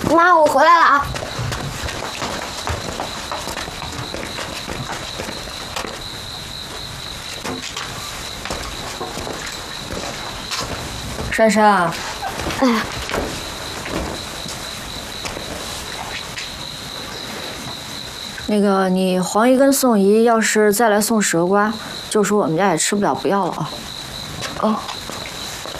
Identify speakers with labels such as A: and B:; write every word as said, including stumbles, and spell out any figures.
A: 妈，我回来了啊！
B: 珊珊，
A: 哎呀，
B: 那个你黄姨跟宋姨要是再来送蛇瓜，就说我们家也吃不了，不要了啊。
A: 哦。